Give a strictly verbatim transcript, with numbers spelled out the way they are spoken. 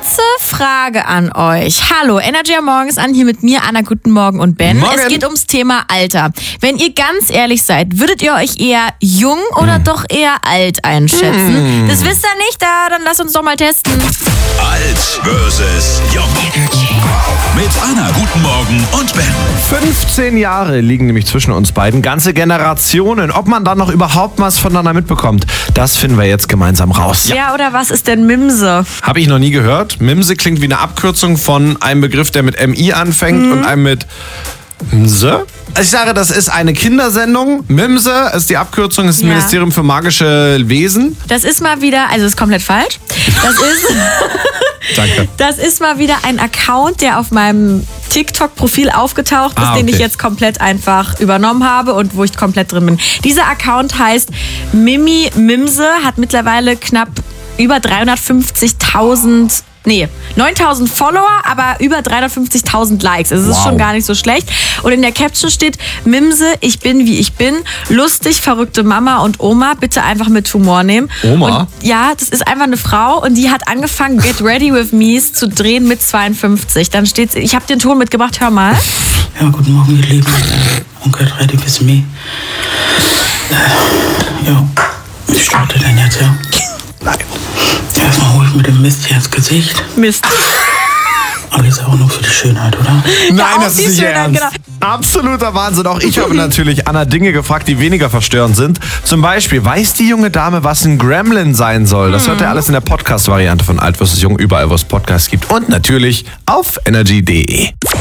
Kurze Frage an euch. Hallo, Energy am Morgen ist an, hier mit mir, Anna, guten Morgen und Ben. Morgen. Es geht ums Thema Alter. Wenn ihr ganz ehrlich seid, würdet ihr euch eher jung oder hm. doch eher alt einschätzen? Hm. Das wisst ihr nicht, da, dann lasst uns doch mal testen. Alt versus jung. Mit Anna, guten Morgen und Ben. fünfzehn Jahre liegen nämlich zwischen uns beiden. Ganze Generationen. Ob man da noch überhaupt was voneinander mitbekommt, das finden wir jetzt gemeinsam raus. Ja, ja, oder was ist denn Mimse? Habe ich noch nie gehört. Mimse klingt wie eine Abkürzung von einem Begriff, der mit M I anfängt mhm. und einem mit Mse. Ich sage, das ist eine Kindersendung. Mimse ist die Abkürzung, ist das ja. Ministerium für magische Wesen. Das ist mal wieder, also ist komplett falsch. Das ist, Danke. Das ist mal wieder ein Account, der auf meinem TikTok-Profil aufgetaucht ist, ah, okay. den ich jetzt komplett einfach übernommen habe und wo ich komplett drin bin. Dieser Account heißt Mimi Mimse, hat mittlerweile knapp über dreihundertfünfzigtausend, nee, neuntausend Follower, aber über dreihundertfünfzigtausend Likes. Also es wow. ist schon gar nicht so schlecht. Und in der Caption steht, Mimse, ich bin wie ich bin, lustig, verrückte Mama und Oma, bitte einfach mit Humor nehmen. Oma? Und ja, das ist einfach eine Frau und die hat angefangen, Get Ready With Me's zu drehen mit zweiundfünfzig. Dann steht's, ich habe den Ton mitgebracht, hör mal. Ja, guten Morgen, ihr Lieben. Und Get Ready With Me. Äh, ja, ich starte denn jetzt, ja? Nein. Erstmal hole ich mir den Mist hier ins Gesicht. Mist. Alles auch nur für die Schönheit, oder? Nein, ja, das ist nicht ernst. Genau. Absoluter Wahnsinn. Auch ich habe natürlich Anna Dinge gefragt, die weniger verstörend sind. Zum Beispiel, weiß die junge Dame, was ein Gremlin sein soll? Das hört ihr alles in der Podcast-Variante von Alt versus Jung, überall, wo es Podcasts gibt. Und natürlich auf energy punkt de.